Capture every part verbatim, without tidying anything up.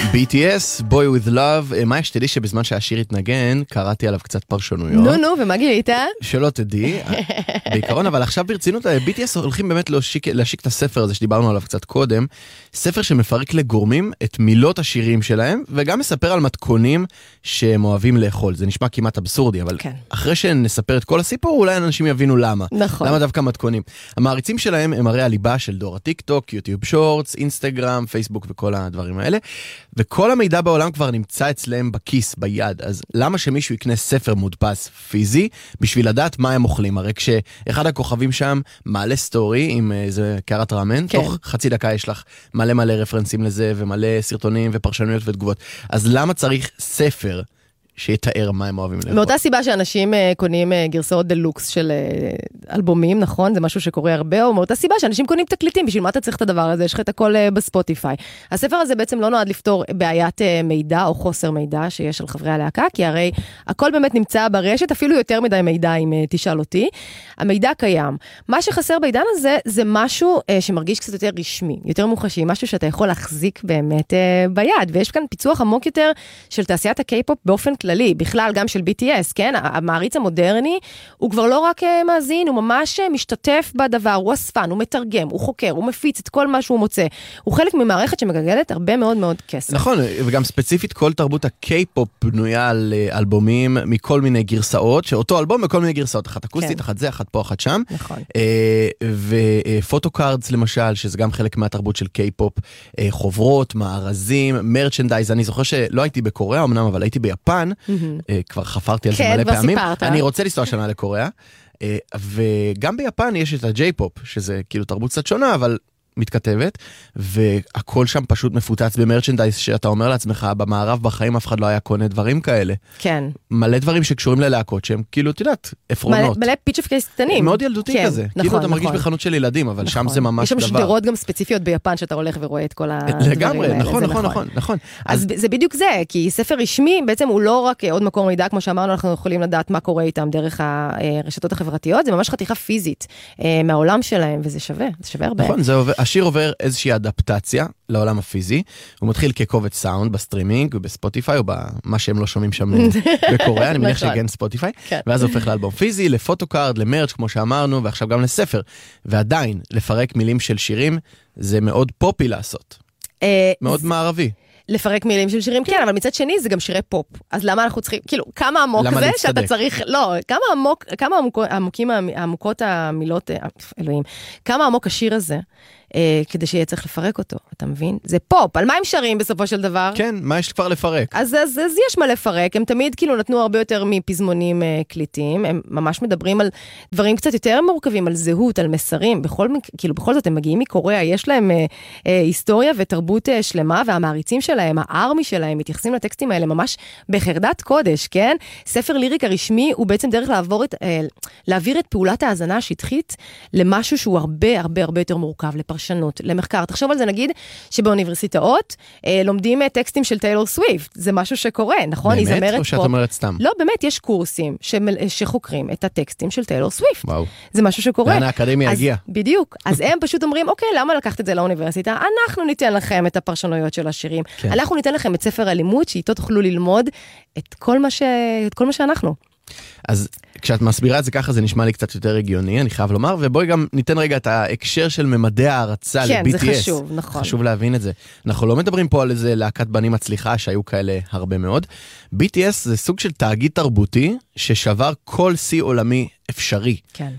בי טי אס, Boy with Love, מה יש תדעי שבזמן שהשיר התנגן, קראתי עליו קצת פרשנויות. נו נו, ומה גילית? שלא תדעי, בעיקרון, אבל עכשיו ברצינות, בי טי אס הולכים באמת להשיק, להשיק את הספר הזה שדיברנו עליו קצת קודם, ספר שמפרק לגורמים את מילות השירים שלהם, וגם מספר על מתכונים שהם אוהבים לאכול. זה נשמע כמעט אבסורדי, אבל כן. אחרי שנספר את כל הסיפור, אולי אנשים יבינו למה. נכון. למה דווקא מתכונים. המעריצים שלהם הם הרי הליבה של דור הטיק טוק, יוטיוב שורטס, אינסטגרם, פייסבוק וכל הדברים האלה. וכל המידע בעולם כבר נמצא אצלם בכיס, ביד. אז למה שמישהו יקנה ספר מודפס פיזי בשביל לדעת מה הם אוכלים? הרי כשאחד הכוכבים שם מעלה סטורי עם איזה קערת ראמן, כן. תוך חצי דקה יש לך מלא מלא רפרנסים לזה ומלא סרטונים ופרשנויות ותגובות. אז למה צריך ספר שיתאר מה הם אוהבים לאכול? מאותה סיבה שאנשים קונים גרסאות דלוקס של אלבומים, נכון? זה משהו שקורה הרבה, או מאותה סיבה שאנשים קונים תקליטים, בשביל מה אתה צריך את הדבר הזה? יש לך את הכל בספוטיפיי. הספר הזה בעצם לא נועד לפתור בעיית מידע או חוסר מידע שיש על חברי הלהקה, כי הרי הכל באמת נמצא ברשת, אפילו יותר מדי מידע אם תשאל אותי. המידע קיים. מה שחסר בעידן הזה, זה משהו שמרגיש קצת יותר רשמי, יותר מוחשי, משהו שאתה יכול להחזיק באמת ביד, ויש כאן פיצוח עמוק יותר של תעשיית הקיי-פופ באופן כללי, בכלל גם של בי טי אס, כן? המעריץ המודרני, הוא כבר לא רק מאזין, הוא ממש משתתף בדבר, הוא אספן, הוא מתרגם, הוא חוקר, הוא מפיץ את כל מה שהוא מוצא. הוא חלק ממערכת שמגלגלת הרבה מאוד מאוד כסף. נכון, וגם ספציפית כל תרבות הקיי-פופ בנויה על אלבומים מכל מיני גרסאות, שאותו אלבום בכל מיני גרסאות, אחת אקוסטית, אחת זה, אחת פה, אחת שם. נכון. ופוטוקארדס למשל, שזה גם חלק מהתרבות של קיי-פופ, חוברות, מארזים, מרצ'נדייז. אני זוכר שלא הייתי בקוריאה אמנם, אבל הייתי ביפן, כבר חפרתי על זה מלא פעמים. אני רוצה לנסוע שנה לקוריאה, וגם ביפן יש את הג'יי-פופ, שזה כאילו תרבות קצת שונה, אבל מתכתבת, והכל שם פשוט מפוצץ במרצ'נדייז, שאתה אומר לעצמך, במערב בחיים אף אחד לא היה קונה דברים כאלה. כן. מלא דברים שקשורים ללהקות, שהם כאילו, את יודעת, אפרונות. מלא פיץ' אוף קייס קטנים. מאוד ילדותי כזה. כאילו אתה מרגיש בחנות של ילדים, אבל שם זה ממש דבר. יש שם שדרות גם ספציפיות ביפן, שאתה הולך ורואה את כל הדברים האלה. לגמרי, נכון, נכון, נכון, נכון. אז זה בדיוק זה, כי ספר רשמי, בעצם הוא לא רק עוד מקור מידע, כמו שאמרנו, אנחנו יכולים לדעת מה קורה איתם דרך הרשתות החברתיות, זה ממש חתיכה פיזית מהעולם שלהם, וזה שווה, זה שווה הרבה. נכון, זה עובר, השיר עובר איזושהי אדפטציה לעולם הפיזי, הוא מתחיל כקובץ סאונד בסטרימינג, בספוטיפיי, או במה שהם לא שומעים שם בקוריאה, אני מניח שכן ספוטיפיי, ואז הופך לאלבום פיזי, לפוטוקארד, למרץ' כמו שאמרנו, ועכשיו גם לספר, ועדיין, לפרק מילים של שירים, זה מאוד פופי לעשות. מאוד מערבי. לפרק מילים של שירים, כן, אבל מצד שני זה גם שירי פופ. אז למה אנחנו צריכים, כאילו, כמה עמוק זה שאתה צריך, לא, כמה עמוק, כמה עמוקים, עמוקות המילות, אלוהים, כמה עמוק השיר הזה, כדי שיהיה צריך לפרק אותו, אתה מבין? זה פופ, על מה הם שרים בסופו של דבר? כן, מה יש כבר לפרק? אז, אז, אז יש מה לפרק, הם תמיד כאילו נתנו הרבה יותר מפזמונים קליטים, הם ממש מדברים על דברים קצת יותר מורכבים, על זהות, על מסרים, בכל, כאילו בכל זאת הם מגיעים מקוריאה, יש להם אה, אה, היסטוריה ותרבות אה, שלמה, והמעריצים שלהם, הארמי שלהם, מתייחסים לטקסטים האלה ממש בחרדת קודש, כן? ספר ליריק הרשמי הוא בעצם דרך לעבור את, אה, להעביר את פעולת ההאזנה השטחית למשהו שהוא הרבה הרבה הרבה יותר מורכב, לפרשנות, למחקר. תחשוב על זה, נגיד, שבאוניברסיטאות אה, לומדים אה, טקסטים של טיילור סוויפט. זה משהו שקורה, נכון? באמת? או שאת אומרת סתם? לא, באמת, יש קורסים שמל... שחוקרים את הטקסטים של טיילור סוויפט. וואו. זה משהו שקורה. לאן האקדמיה הגיעה. בדיוק. אז הם פשוט אומרים, אוקיי, למה לקחת את זה לאוניברסיטה? אנחנו ניתן לכם את הפרשנויות של השירים. כן. אנחנו ניתן לכם את ספר הלימוד, שאיתו תוכלו ללמוד את כל מה ש... את כל מה שאנחנו. אז כשאת מסבירה את זה ככה, זה נשמע לי קצת יותר הגיוני, אני חייב לומר, ובואי גם ניתן רגע את ההקשר של ממדי הערצה ל-בי טי אס. כן, זה חשוב, נכון. חשוב להבין את זה. אנחנו לא מדברים פה על איזה להקת בנים מצליחה, שהיו כאלה הרבה מאוד. בי טי אס זה סוג של תאגיד תרבותי, ששבר כל שיא עולמי אפשרי. כן.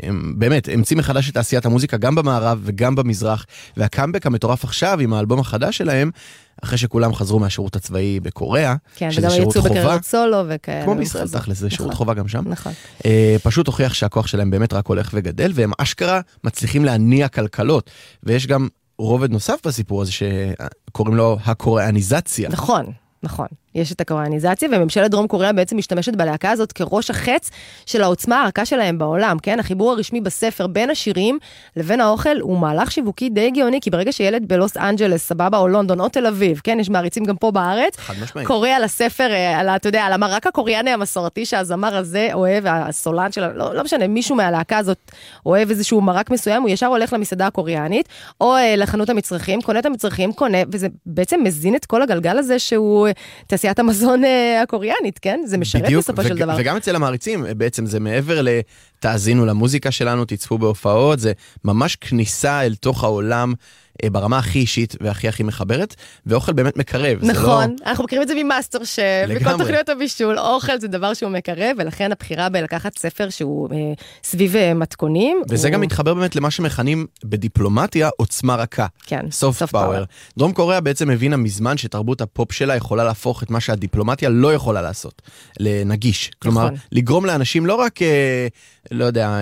באמת, המציא מחדש את תעשיית המוזיקה גם במערב וגם במזרח, והקאמבק המטורף עכשיו עם האלבום החדש שלהם, אחרי שכולם חזרו מהשירות הצבאי בקוריאה, כן, שזה שירות חובה. בקריירות סולו וכאלה. כמו בישראל, תכל'ס, זה שירות חובה גם שם. נכון. פשוט הוכיח שהכוח שלהם באמת רק הולך וגדל, והם אשכרה מצליחים להניע כלכלות, ויש גם רובד נוסף בסיפור הזה, שקוראים לו הקוריאניזציה. נכון. נכון. יש את הקוריאניזציה, וממשלת דרום קוריאה בעצם משתמשת בלהקה הזאת כראש החץ של העוצמה הרכה שלהם בעולם, כן? החיבור הרשמי בספר בין השירים לבין האוכל הוא מהלך שיווקי די גאוני, כי ברגע שילד בלוס אנג'לס, סבבה, או לונדון, או תל אביב, כן? יש מעריצים גם פה בארץ, קורא על הספר, על, אתה יודע, על המרק הקוריאני המסורתי שהזמר הזה אוהב, הסולן של, לא, לא משנה, מישהו מהלהקה הזאת אוהב איזשהו מרק מסוים, הוא ישר הולך למסעדה הקוריאנית, או לחנות המצרכים, קונה את המצרכים, קונה, וזה בעצם מזין את כל הגלגל הזה שהוא תעשיית המזון הקוריאנית, כן? זה משרת בסופו של דבר. וגם אצל המעריצים, בעצם זה מעבר לתאזינו למוזיקה שלנו, תצפו בהופעות, זה ממש כניסה אל תוך העולם ברמה הכי אישית והכי הכי מחברת, ואוכל באמת מקרב. נכון, לא... אנחנו מכירים את זה ממאסטר שף, וכל תוכניות הבישול, אוכל זה דבר שהוא מקרב, ולכן הבחירה בלקחת ספר שהוא אה, סביב אה, מתכונים. וזה הוא... גם מתחבר באמת למה שמכנים בדיפלומטיה עוצמה רכה. כן, soft power. דרום קוריאה בעצם הבינה מזמן שתרבות הפופ שלה יכולה להפוך את מה שהדיפלומטיה לא יכולה לעשות, לנגיש. כלומר, נכון. לגרום לאנשים לא רק... אה, לא יודע,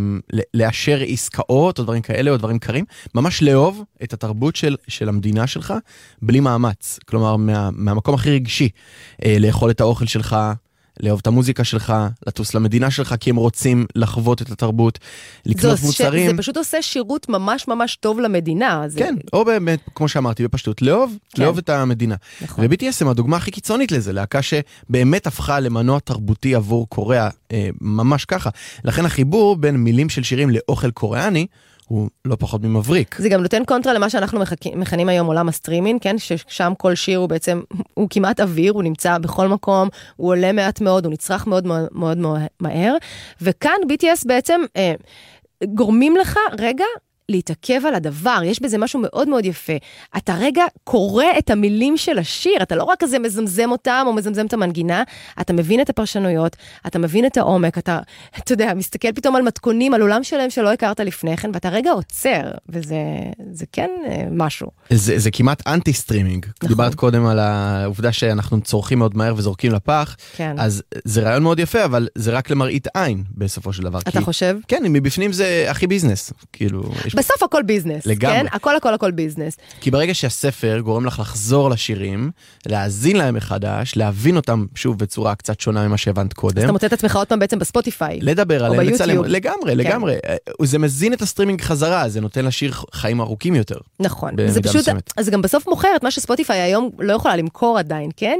לאשר עסקאות או דברים כאלה או דברים קרים, ממש לאהוב את התרבות של, של המדינה שלך בלי מאמץ. כלומר, מה, מהמקום הכי רגשי, לאכול את האוכל שלך, לאהוב את המוזיקה שלך, לטוס למדינה שלך, כי הם רוצים לחוות את התרבות, לקנות זה מוצרים. זה פשוט עושה שירות ממש ממש טוב למדינה. זה... כן, או באמת, כמו שאמרתי, בפשטות, לאהוב, כן. לאהוב את המדינה. נכון. ו-בי טי אס הם הדוגמה הכי קיצונית לזה, להקה שבאמת הפכה למנוע תרבותי עבור קוריאה, אה, ממש ככה. לכן החיבור בין מילים של שירים לאוכל קוריאני, הוא לא פחות ממבריק. זה גם נותן קונטרה למה שאנחנו מכנים היום עולם הסטרימינג, כן? ששם כל שיר הוא בעצם, הוא כמעט אוויר, הוא נמצא בכל מקום, הוא עולה מעט מאוד, הוא נצרך מאוד מאוד מאוד, מאוד מהר, וכאן בי טי אס בעצם אה, גורמים לך, רגע, להתעכב על הדבר, יש בזה משהו מאוד מאוד יפה. אתה רגע קורא את המילים של השיר, אתה לא רק כזה מזמזם אותם או מזמזם את המנגינה, אתה מבין את הפרשנויות, אתה מבין את העומק, אתה, אתה יודע, מסתכל פתאום על מתכונים, על עולם שלהם שלא הכרת לפני כן, ואתה רגע עוצר, וזה זה כן משהו. זה, זה כמעט אנטי סטרימינג. נכון. דיברת קודם על העובדה שאנחנו צורכים מאוד מהר וזורקים לפח, כן. אז זה רעיון מאוד יפה, אבל זה רק למראית עין בסופו של דבר. אתה כי, חושב? כן, מבפנים זה הכי ביזנס, כאילו... יש בסוף הכל ביזנס, לגמרי. כן? הכל הכל הכל ביזנס. כי ברגע שהספר גורם לך לחזור לשירים, להאזין להם מחדש, להבין אותם שוב בצורה קצת שונה ממה שהבנת קודם. אז אתה מוצא את עצמך עוד פעם בעצם בספוטיפיי. לדבר עליהם, לצלם, לגמרי, כן. לגמרי. זה מזין את הסטרימינג חזרה, זה נותן לשיר חיים ארוכים יותר. נכון. זה פשוט, אז גם בסוף מוכר את מה שספוטיפיי היום לא יכולה למכור עדיין, כן?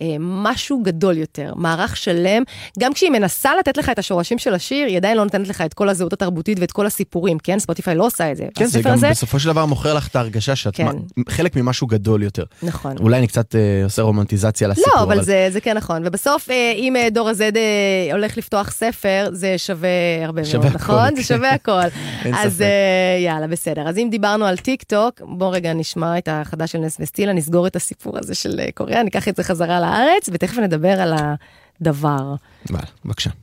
משהו גדול יותר, מערך שלם. גם כשהיא מנסה לתת לך את השורשים של השיר, היא עדיין לא נותנת לך את כל הזהות התרבותית ואת כל הסיפורים, כן? ספוטיפיי לא עושה את זה. כן, זה גם הזה... בסופו של דבר מוכר לך את ההרגשה שאת כן. חלק ממשהו גדול יותר. נכון. אולי אני קצת אה, עושה רומנטיזציה לסיפור. לא, אבל, אבל... זה, זה כן נכון. ובסוף, אה, אם אה, דור הזד אה, הולך לפתוח ספר, זה שווה הרבה שווה מאוד, הכל, נכון? כן. זה שווה הכל. אז אה, יאללה, בסדר. אז אם דיברנו על טיק טוק, בוא רגע נשמע את החדש של נס וסטילה, נסגור את הסיפור הזה של קוריאה, ניקח את זה חזרה לארץ, ותכף נדבר על הדבר. בבקשה.